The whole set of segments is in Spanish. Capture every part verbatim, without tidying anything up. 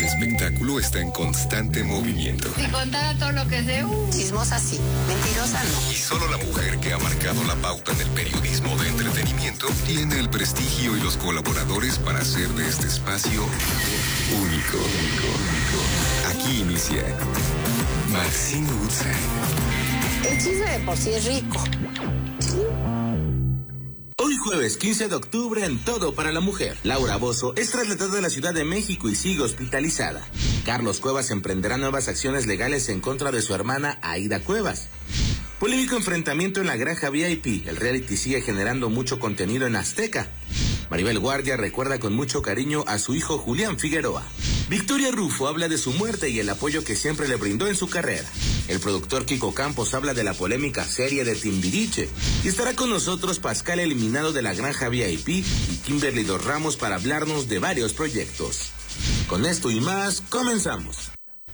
del espectáculo está en constante movimiento. Si contara todo lo que sé, uh, chismosa sí, mentirosa no. Y solo la mujer que ha marcado la pauta en el periodismo de entretenimiento tiene el prestigio y los colaboradores para hacer de este espacio único. Aquí inicia Maxine Woodside. El chisme de por sí es rico. Hoy jueves quince de octubre en Todo para la Mujer. Laura Bozzo es trasladada a la Ciudad de México y sigue hospitalizada. Carlos Cuevas emprenderá nuevas acciones legales en contra de su hermana Aida Cuevas. Polémico enfrentamiento en la Granja V I P. El reality sigue generando mucho contenido en Azteca. Maribel Guardia recuerda con mucho cariño a su hijo Julián Figueroa. Victoria Rufo habla de su muerte y el apoyo que siempre le brindó en su carrera. El productor Kiko Campos habla de la polémica serie de Timbiriche. Y estará con nosotros Pascal eliminado de la Granja V I P y Kimberly Dos Ramos para hablarnos de varios proyectos. Con esto y más, comenzamos.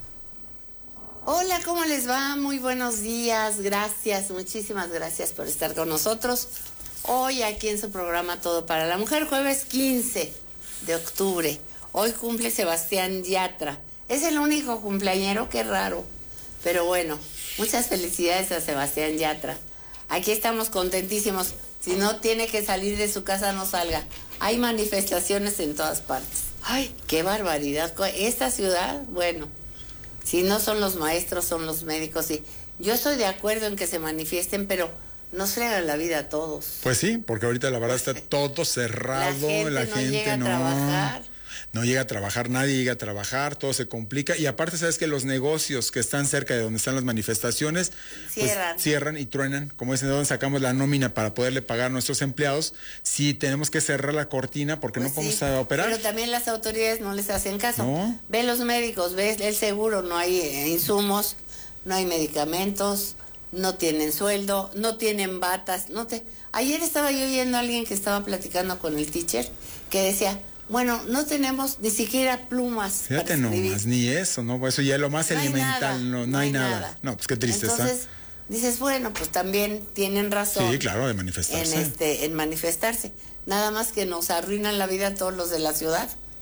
Hola, ¿cómo les va? Muy buenos días, gracias, muchísimas gracias por estar con nosotros. Hoy aquí en su programa Todo para la Mujer, jueves quince de octubre. Hoy cumple Sebastián Yatra. Es el único cumpleañero, qué raro. Pero bueno, muchas felicidades a Sebastián Yatra. Aquí estamos contentísimos. Si no tiene que salir de su casa, no salga. Hay manifestaciones en todas partes. Ay, qué barbaridad. Esta ciudad, bueno, si no son los maestros, son los médicos. Y yo estoy de acuerdo en que se manifiesten, pero nos fregan la vida a todos. Pues sí, porque ahorita la verdad está todo cerrado. La gente, la no gente llega no a trabajar. No llega a trabajar, nadie llega a trabajar, todo se complica. Y aparte, sabes que los negocios que están cerca de donde están las manifestaciones cierran, pues, cierran y truenan. Como dicen, ¿de dónde sacamos la nómina para poderle pagar a nuestros empleados? Sí, tenemos que cerrar la cortina porque pues no podemos sí, operar. Pero también las autoridades no les hacen caso. ¿No? Ve los médicos, ve el seguro, no hay insumos, no hay medicamentos, no tienen sueldo, no tienen batas. No te... Ayer estaba yo oyendo a alguien que estaba platicando con el teacher que decía... Bueno, no tenemos ni siquiera plumas. Fíjate nomás, ni eso, ¿no? Eso ya es lo más no elemental, hay nada, no, no, no hay nada. nada. No, pues qué triste Entonces, está. Dices, bueno, pues también tienen razón. Sí, claro, de manifestarse. En, este, en manifestarse. Nada más que nos arruinan la vida a todos los de la ciudad.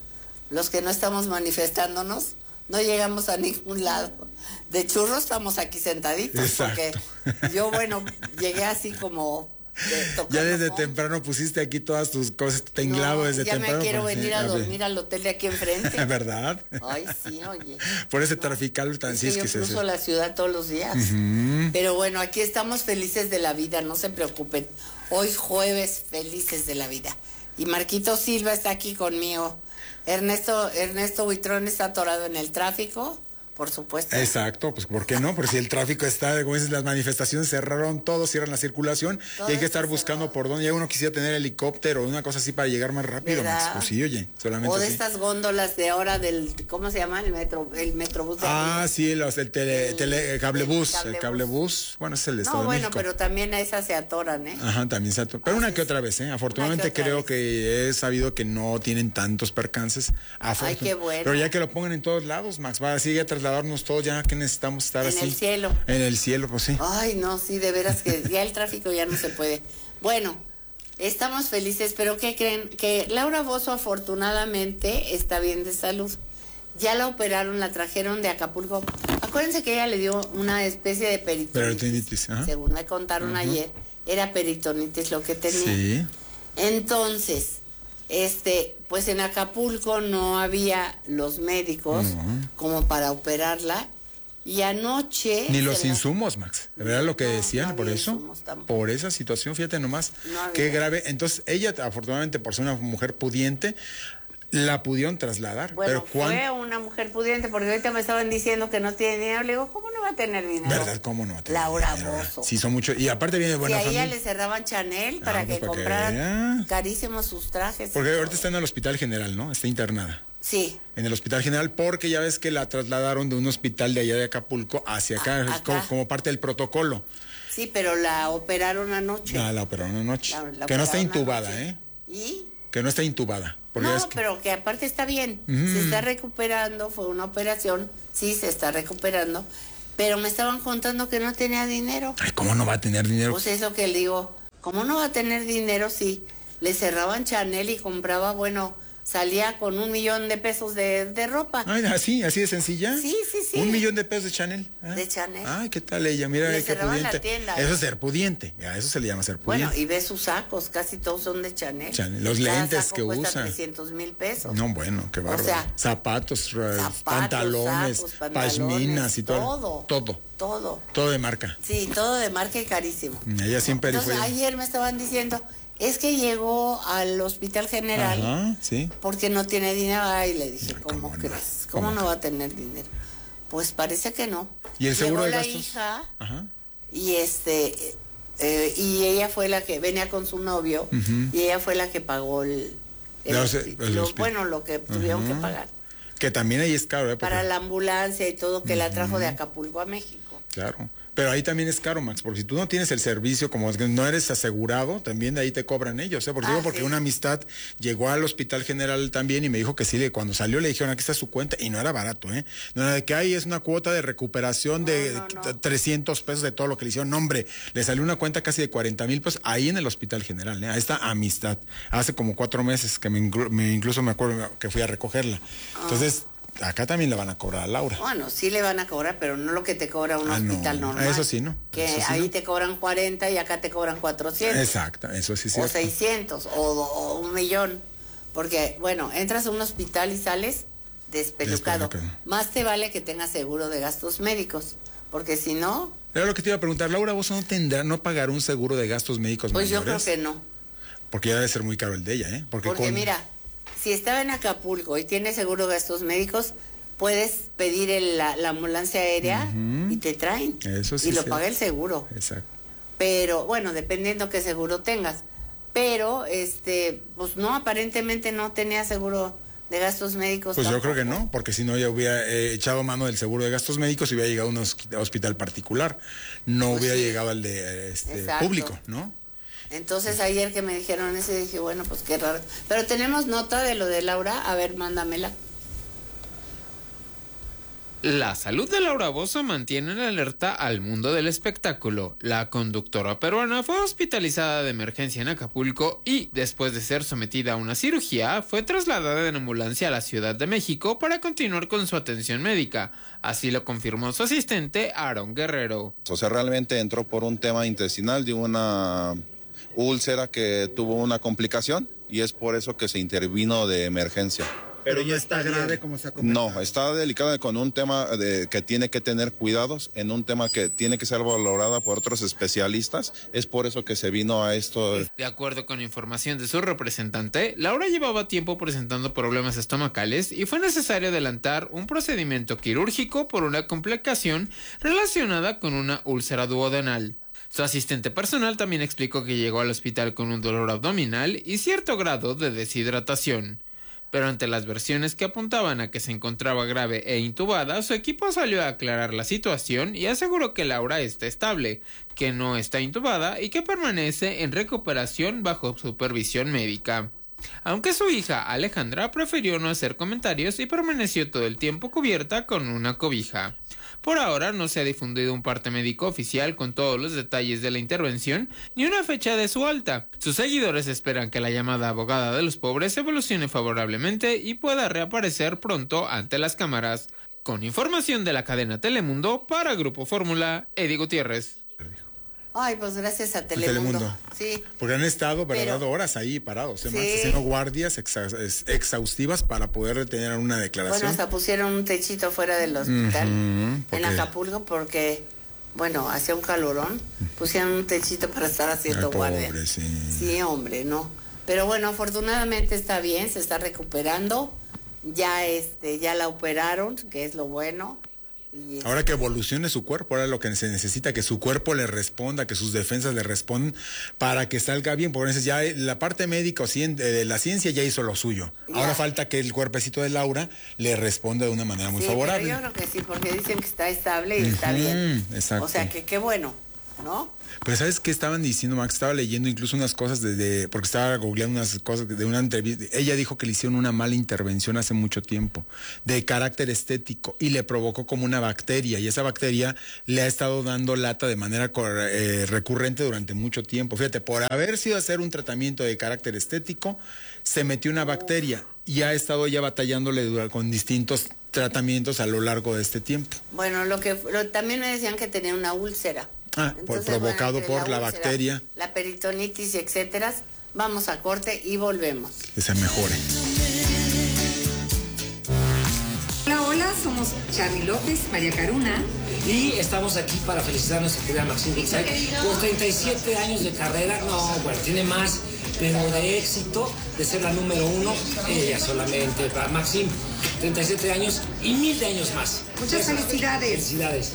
Los que no estamos manifestándonos, no llegamos a ningún lado. De churro estamos aquí sentaditos. Exacto. Porque yo, bueno, llegué así como... Ya desde fondo. Temprano pusiste aquí todas tus cosas, tenglado no, desde ya temprano. Ya me quiero pues, venir sí, a, a dormir al hotel de aquí enfrente. ¿Verdad? Ay, sí, oye. Por ese no, trafical tan sí es que yo cruzo la ciudad todos los días. Uh-huh. Pero bueno, aquí estamos felices de la vida, no se preocupen. Hoy jueves, felices de la vida. Y Marquito Silva está aquí conmigo. Ernesto, Ernesto Buitrón está atorado en el tráfico. Por supuesto. Exacto, pues ¿por qué no? Porque si el tráfico está, como dices, las manifestaciones cerraron todo, cierran la circulación todo y hay que estar buscando cerrado. Por dónde. Ya uno quisiera tener helicóptero o una cosa así para llegar más rápido. Max. Pues sí, oye, solamente O de así. estas góndolas de ahora del, ¿cómo se llama? El metro, el metrobús. De ah, arriba. sí, los, el, tele, el, tele, el cablebús, el, el cablebús. Bueno, es el de Estado No, de bueno, México. pero también a esas se atoran, ¿eh? Ajá, también se atoran. Pero Así una que otra vez, ¿eh? Afortunadamente que creo vez. que he sabido que no tienen tantos percances. Ay, qué bueno. Pero ya que lo pongan en todos lados, Max, va así a trasladarnos todos ya que necesitamos estar en así. En el cielo. En el cielo, pues sí. Ay, no, sí, de veras que ya el tráfico ya no se puede. Bueno, estamos felices, pero ¿qué creen? Que Laura Bozzo afortunadamente está bien de salud. Ya la operaron, la trajeron de Acapulco. Acuérdense que ella le dio una especie de peritonitis. Peritonitis, ajá. Según me contaron uh-huh. ayer, era peritonitis lo que tenía. Sí. Entonces, este, pues en Acapulco no había los médicos uh-huh. como para operarla. Y anoche... Ni los insumos, Max. ¿Verdad lo que no, decían? No por eso. Por esa situación, fíjate nomás. No qué grave. Entonces, ella, afortunadamente, por ser una mujer pudiente, la pudieron trasladar. Bueno, pero fue ¿cuán... una mujer pudiente, porque ahorita me estaban diciendo que no tiene dinero. Le digo, ¿cómo no va a tener dinero? ¿Verdad? ¿Cómo no va a tener Laura dinero? Bozzo. Sí, son muchos. Y aparte viene buena familia. Y a ella familia. le cerraban Chanel para ah, que para compraran que... carísimos sus trajes. Porque ahorita está en el hospital general, ¿no? Está internada. Sí. En el hospital general, porque ya ves que la trasladaron de un hospital de allá de Acapulco hacia acá, acá. Como, como parte del protocolo. Sí, pero la operaron anoche. Ah, la operaron anoche. La, la que no está intubada, anoche. ¿eh? ¿Y? Que no está intubada. No, es que... pero que aparte está bien. Mm. Se está recuperando, fue una operación, sí, se está recuperando. Pero me estaban contando que no tenía dinero. Ay, ¿cómo no va a tener dinero? Pues eso que le digo, ¿cómo no va a tener dinero si le cerraban Chanel y compraba, bueno... salía con un millón de pesos de, de ropa. Ay, así, así de sencilla. Sí, sí, sí. Un millón de pesos de Chanel. ¿Ah? De Chanel. Ay, ¿qué tal ella? Mira, le qué pudiente. la tienda, eso ¿eh? es ser pudiente. A eso se le llama ser pudiente. Bueno, y ve sus sacos, casi todos son de Chanel. Chanel. Los Cada lentes saco que cuesta usa. trescientos mil pesos. No, bueno, qué bárbaro. O sea, zapatos, zapatos, pantalones, sacos, pantalones, pashminas y todo. Todo. Todo. Todo. Todo de marca. Sí, todo de marca y carísimo. Ella siempre Entonces, fue. ayer me estaban diciendo, es que llegó al Hospital General. Ajá, sí. Porque no tiene dinero. Ay, le dije, ¿cómo, ¿Cómo crees? no? ¿Cómo, ¿Cómo? no va a tener dinero? Pues parece que no. ¿Y el seguro Llegó de la gastos? hija Ajá. y este eh, y ella fue la que venía con su novio. Uh-huh. Y ella fue la que pagó el, el, Los, el el lo, bueno, lo que tuvieron uh-huh. que pagar. Que también ahí es caro, ¿eh? Porque... Para la ambulancia y todo que uh-huh. la trajo de Acapulco a México. Claro. Pero ahí también es caro, Max, porque si tú no tienes el servicio, como no eres asegurado, también de ahí te cobran ellos, ¿eh? Porque, ah, digo, porque sí. Una amistad llegó al Hospital General también y me dijo que sí, cuando salió le dijeron, aquí está su cuenta, y no era barato, ¿eh? No era de que hay, es una cuota de recuperación no, de no, no. trescientos pesos de todo lo que le hicieron. No, hombre, le salió una cuenta casi de cuarenta mil pesos ahí en el Hospital General, ¿eh? A esta amistad. Hace como cuatro meses que me, inclu- me incluso me acuerdo que fui a recogerla. Entonces... Ah. Acá también le van a cobrar a Laura. Bueno, sí le van a cobrar, pero no lo que te cobra un ah, hospital no. normal. Eso sí, ¿no? Que eso sí, ahí no. te cobran cuarenta y acá te cobran cuatrocientos. Exacto, eso sí. O cierto. seiscientos, o, o un millón. Porque, bueno, entras a un hospital y sales despelucado. despelucado. Más te vale que tengas seguro de gastos médicos, porque si no... Era lo que te iba a preguntar, Laura, ¿vos no tendrá, no pagar un seguro de gastos médicos pues mayores? Pues yo creo que no. Porque ya debe ser muy caro el de ella, ¿eh? Porque, Porque con... mira, si estaba en Acapulco y tiene seguro de gastos médicos... Puedes pedir el, la, la ambulancia aérea uh-huh. y te traen. Eso sí. Y lo sí. paga el seguro. Exacto. Pero, bueno, dependiendo qué seguro tengas. Pero, este, pues no, aparentemente no tenía seguro de gastos médicos. Pues tampoco. Yo creo que no, porque si no ya hubiera eh, echado mano del seguro de gastos médicos y hubiera llegado a un hospital particular. No pues hubiera sí. llegado al de este, público, ¿no? Entonces ayer que me dijeron eso dije, bueno, pues qué raro. Pero tenemos nota de lo de Laura. A ver, mándamela. La salud de Laura Bozzo mantiene en alerta al mundo del espectáculo. La conductora peruana fue hospitalizada de emergencia en Acapulco y, después de ser sometida a una cirugía, fue trasladada en ambulancia a la Ciudad de México para continuar con su atención médica. Así lo confirmó su asistente, Aaron Guerrero. O sea, realmente entró por un tema intestinal de una úlcera que tuvo una complicación y es por eso que se intervino de emergencia. Pero ya está grave como se ha comentado. No, está delicada con un tema de que tiene que tener cuidados, en un tema que tiene que ser valorada por otros especialistas. Es por eso que se vino a esto. De acuerdo con información de su representante, Laura llevaba tiempo presentando problemas estomacales y fue necesario adelantar un procedimiento quirúrgico por una complicación relacionada con una úlcera duodenal. Su asistente personal también explicó que llegó al hospital con un dolor abdominal y cierto grado de deshidratación. Pero ante las versiones que apuntaban a que se encontraba grave e intubada, su equipo salió a aclarar la situación y aseguró que Laura está estable, que no está intubada y que permanece en recuperación bajo supervisión médica. Aunque su hija Alejandra prefirió no hacer comentarios y permaneció todo el tiempo cubierta con una cobija. Por ahora no se ha difundido un parte médico oficial con todos los detalles de la intervención ni una fecha de su alta. Sus seguidores esperan que la llamada abogada de los pobres evolucione favorablemente y pueda reaparecer pronto ante las cámaras. Con información de la cadena Telemundo, para Grupo Fórmula, Eddie Gutiérrez. Ay, pues gracias a Telemundo. Telemundo. Sí. Porque han estado, ¿verdad? Pero, horas ahí parados, ¿eh? Sí. Haciendo guardias exa exhaustivas para poder detener una declaración. Bueno, hasta pusieron un techito fuera del hospital, uh-huh, en Acapulco, porque, bueno, hacía un calorón. Pusieron un techito para estar haciendo Ay, guardia. Pobre, sí. Sí, hombre, no. Pero bueno, afortunadamente está bien, se está recuperando. Ya, este, ya la operaron, que es lo bueno. Ahora que evolucione su cuerpo, ahora lo que se necesita, que su cuerpo le responda, que sus defensas le respondan para que salga bien, porque entonces ya la parte médica o de la ciencia ya hizo lo suyo. Ya. Ahora falta que el cuerpecito de Laura le responda de una manera muy sí, favorable. Pero yo creo que sí, porque dicen que está estable y uh-huh, está bien. Exacto. O sea, que qué bueno, ¿no? Pues ¿sabes qué estaban diciendo, Max? Estaba leyendo incluso unas cosas de, de porque estaba googleando unas cosas de una entrevista. Ella dijo que le hicieron una mala intervención hace mucho tiempo, de carácter estético, y le provocó como una bacteria, y esa bacteria le ha estado dando lata de manera eh, recurrente durante mucho tiempo. Fíjate, por haber sido hacer un tratamiento de carácter estético, se metió una bacteria y ha estado ya batallándole con distintos tratamientos a lo largo de este tiempo. Bueno, lo que lo, también me decían que tenía una úlcera. Ah, Entonces, por, provocado bueno, por la, la úlcera, bacteria. La peritonitis, etcétera. Vamos a corte y volvemos. Que se mejore. Hola, hola, somos Charly López, María Caruna. Y estamos aquí para felicitar a nuestra querida Maxine Woodside por treinta y siete años de carrera. No, bueno, tiene más, pero de éxito, de ser la número uno, ella solamente. Para Maxine, treinta y siete años y mil de años más. Muchas Eso, felicidades. Felicidades.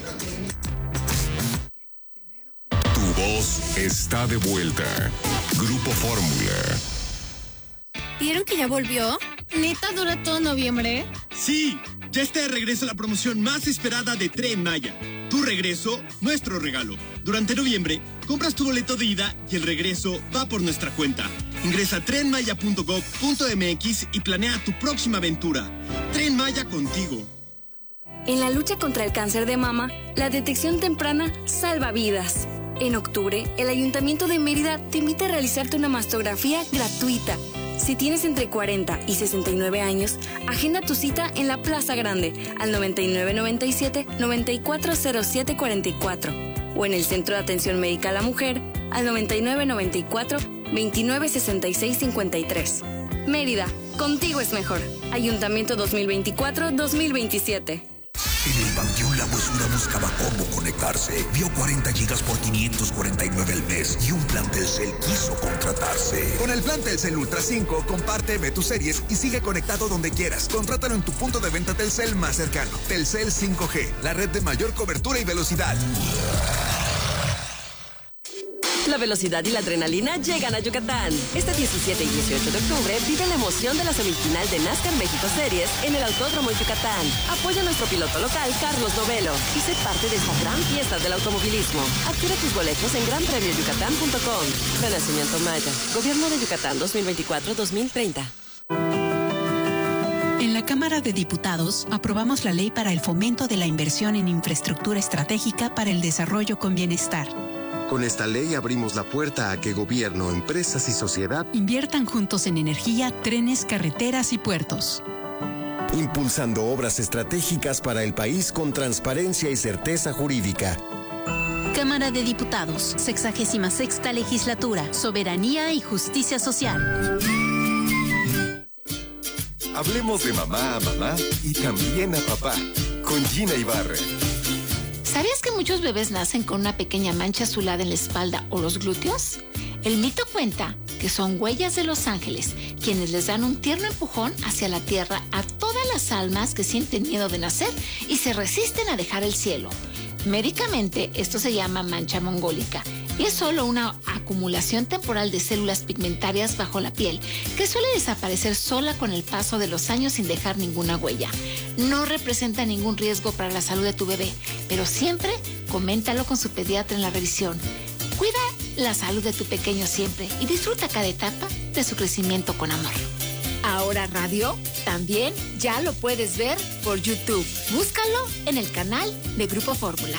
Tu voz está de vuelta. Grupo Fórmula. ¿Vieron que ya volvió? ¿Neta dura todo noviembre? Sí, ya está de regreso la promoción más esperada de Tren Maya. Tu regreso, nuestro regalo. Durante noviembre, compras tu boleto de ida y el regreso va por nuestra cuenta. Ingresa a tren maya punto gov punto m x y planea tu próxima aventura. Tren Maya contigo. En la lucha contra el cáncer de mama, la detección temprana salva vidas. En octubre, el Ayuntamiento de Mérida te invita a realizarte una mastografía gratuita. Si tienes entre cuarenta y sesenta y nueve años, agenda tu cita en la Plaza Grande al noventa y nueve noventa y siete noventa y cuatro cero siete cuarenta y cuatro o en el Centro de Atención Médica a la Mujer al noventa y nueve noventa y cuatro veintinueve sesenta y seis cincuenta y tres. Mérida, contigo es mejor. Ayuntamiento dos mil veinticuatro dos mil veintisiete. En el Panteón La Huesura buscaba cómo conectarse. Vio cuarenta gigas por quinientos cuarenta y nueve al mes y un plan Telcel quiso contratarse. Con el plan Telcel Ultra cinco, comparte, ve tus series y sigue conectado donde quieras. Contrátalo en tu punto de venta Telcel más cercano. Telcel cinco G, la red de mayor cobertura y velocidad. La velocidad y la adrenalina llegan a Yucatán. Este diecisiete y dieciocho de octubre vive la emoción de la semifinal de NASCAR México Series en el Autódromo Yucatán. Apoya a nuestro piloto local, Carlos Novelo, y sé parte de esta gran fiesta del automovilismo. Adquiere tus boletos en gran premio yucatán punto com. Renacimiento Maya. Gobierno de Yucatán dos mil veinticuatro a dos mil treinta. En la Cámara de Diputados aprobamos la ley para el fomento de la inversión en infraestructura estratégica para el desarrollo con bienestar. Con esta ley abrimos la puerta a que gobierno, empresas y sociedad inviertan juntos en energía, trenes, carreteras y puertos. Impulsando obras estratégicas para el país con transparencia y certeza jurídica. Cámara de Diputados, sexagésima sexta legislatura, soberanía y justicia social. Hablemos de mamá a mamá y también a papá, con Gina Ibarra. ¿Sabías que muchos bebés nacen con una pequeña mancha azulada en la espalda o los glúteos? El mito cuenta que son huellas de los ángeles, quienes les dan un tierno empujón hacia la tierra a todas las almas que sienten miedo de nacer y se resisten a dejar el cielo. Médicamente, esto se llama mancha mongólica y es solo una acumulación temporal de células pigmentarias bajo la piel que suele desaparecer sola con el paso de los años sin dejar ninguna huella. No representa ningún riesgo para la salud de tu bebé, pero siempre coméntalo con su pediatra en la revisión. Cuida la salud de tu pequeño siempre y disfruta cada etapa de su crecimiento con amor. Ahora Radio también ya lo puedes ver por YouTube. Búscalo en el canal de Grupo Fórmula.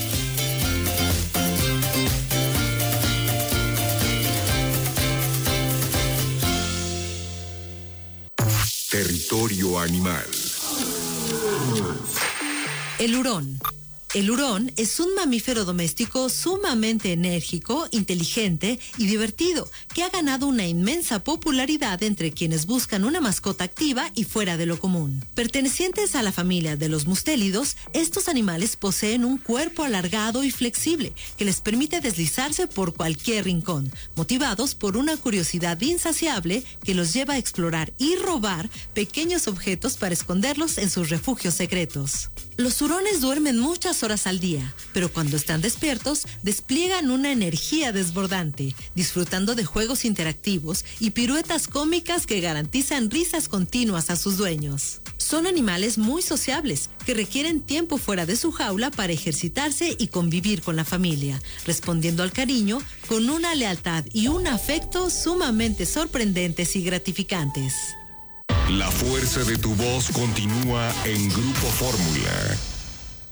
Territorio animal. El hurón. El hurón es un mamífero doméstico sumamente enérgico, inteligente y divertido, que ha ganado una inmensa popularidad entre quienes buscan una mascota activa y fuera de lo común. Pertenecientes a la familia de los mustélidos, estos animales poseen un cuerpo alargado y flexible que les permite deslizarse por cualquier rincón, motivados por una curiosidad insaciable que los lleva a explorar y robar pequeños objetos para esconderlos en sus refugios secretos. Los hurones duermen muchas horas al día, pero cuando están despiertos despliegan una energía desbordante, disfrutando de juegos interactivos y piruetas cómicas que garantizan risas continuas a sus dueños. Son animales muy sociables, que requieren tiempo fuera de su jaula para ejercitarse y convivir con la familia, respondiendo al cariño con una lealtad y un afecto sumamente sorprendentes y gratificantes. La fuerza de tu voz continúa en Grupo Fórmula.